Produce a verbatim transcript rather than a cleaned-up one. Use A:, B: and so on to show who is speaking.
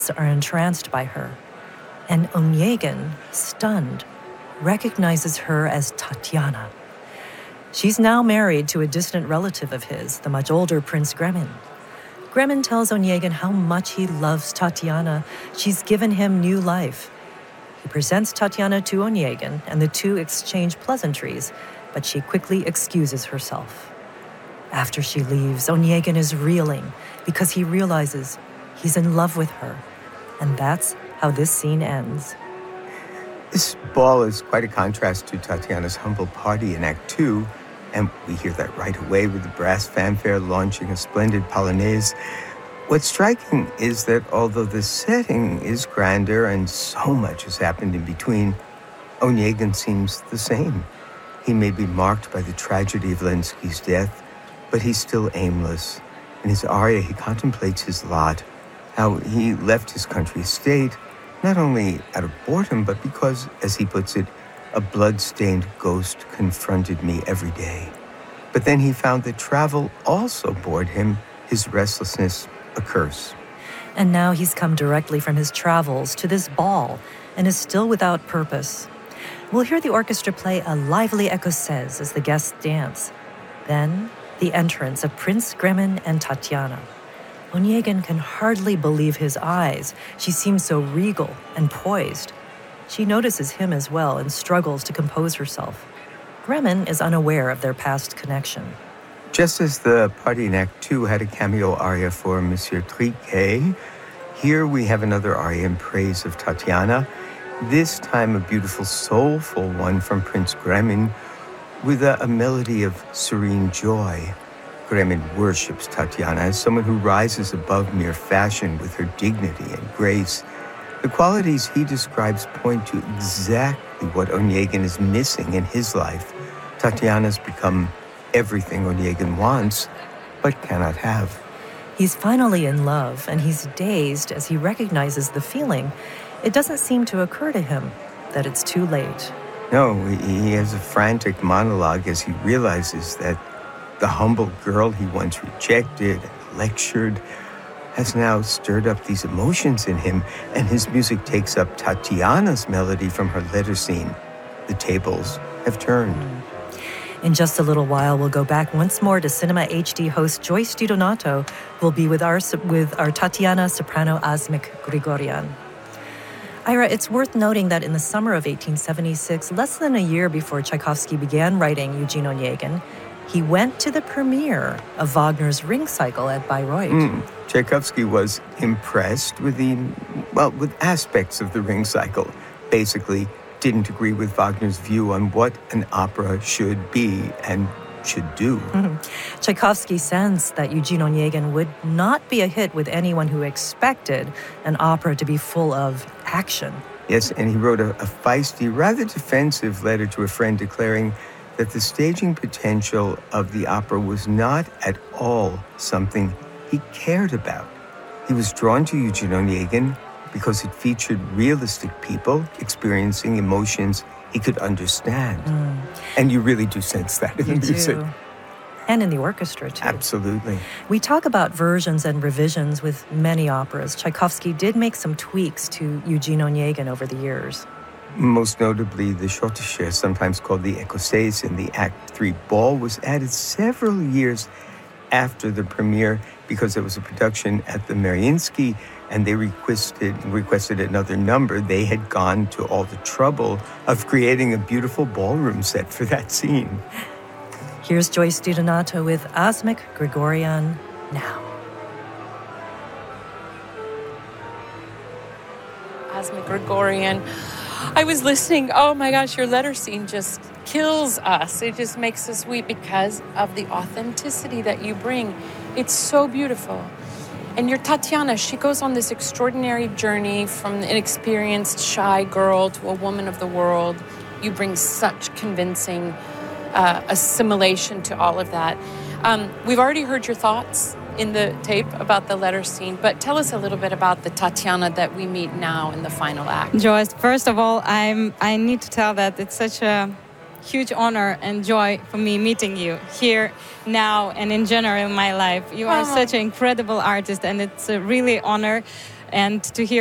A: are entranced by her, and Onegin, stunned, recognizes her as Tatiana. She's now married to a distant relative of his, the much older Prince Gremin. Gremin tells Onegin how much he loves Tatiana. She's given him new life. He presents Tatiana to Onegin, and the two exchange pleasantries, but she quickly excuses herself. After she leaves, Onegin is reeling because he realizes he's in love with her, and that's how this scene ends.
B: This ball is quite a contrast to Tatiana's humble party in Act Two, and we hear that right away with the brass fanfare launching a splendid polonaise. What's striking is that although the setting is grander and so much has happened in between, Onegin seems the same. He may be marked by the tragedy of Lenski's death, but he's still aimless. In his aria, he contemplates his lot, how he left his country estate, not only out of boredom, but because, as he puts it, a blood-stained ghost confronted me every day. But then he found that travel also bored him, his restlessness a curse.
A: And now he's come directly from his travels to this ball and is still without purpose. We'll hear the orchestra play a lively écossaise as the guests dance. Then, the entrance of Prince Gremin and Tatiana. Onegin can hardly believe his eyes. She seems so regal and poised. She notices him as well and struggles to compose herself. Gremin is unaware of their past connection.
B: Just as the party in Act Two had a cameo aria for Monsieur Triquet, here we have another aria in praise of Tatiana, this time a beautiful, soulful one from Prince Gremin with a, a melody of serene joy. Gremin worships Tatiana as someone who rises above mere fashion with her dignity and grace. The qualities he describes point to exactly what Onegin is missing in his life. Tatiana's become everything Onegin wants, but cannot have.
A: He's finally in love, and he's dazed as he recognizes the feeling. It doesn't seem to occur to him that it's too late.
B: No, he has a frantic monologue as he realizes that the humble girl he once rejected and lectured has now stirred up these emotions in him, and his music takes up Tatiana's melody from her letter scene. The tables have turned.
A: In just a little while, we'll go back once more to Cinema H D host Joyce DiDonato, who will be with our, with our Tatiana soprano Asmik Grigoryan. Ira, it's worth noting that in the summer of eighteen seventy-six, less than a year before Tchaikovsky began writing Eugene Onegin, he went to the premiere of Wagner's Ring Cycle at Bayreuth.
B: Mm. Tchaikovsky was impressed with the, well, with aspects of the Ring Cycle. Basically, didn't agree with Wagner's view on what an opera should be and should do.
A: Mm-hmm. Tchaikovsky sensed that Eugene Onegin would not be a hit with anyone who expected an opera to be full of action.
B: Yes, and he wrote a, a feisty, rather defensive letter to a friend declaring that the staging potential of the opera was not at all something he cared about. He was drawn to Eugene Onegin because it featured realistic people experiencing emotions he could understand. Mm. And you really do sense that in
A: you
B: the music.
A: Do. And in the orchestra, too.
B: Absolutely.
A: We talk about versions and revisions with many operas. Tchaikovsky did make some tweaks to Eugene Onegin over the years.
B: Most notably, the Schottische, sometimes called the Écossaise in the Act Three ball, was added several years after the premiere because it was a production at the Mariinsky, and they requested requested another number. They had gone to all the trouble of creating a beautiful ballroom set for that scene.
A: Here's Joyce DiDonato with Asmik Grigoryan now.
C: Asmik Grigoryan. I was listening. Oh my gosh, your letter scene just kills us. It just makes us weep because of the authenticity that you bring. It's so beautiful. And your Tatiana, she goes on this extraordinary journey from an inexperienced, shy girl to a woman of the world. You bring such convincing uh, assimilation to all of that. Um, we've already heard your thoughts in the tape about the letter scene, but tell us a little bit about the Tatiana that we meet now in the final act.
D: Joyce, first of all, I'm I need to tell that it's such a huge honor and joy for me meeting you here now and in general in my life. You are
C: Oh.
D: such an incredible artist, and it's a really honor and to hear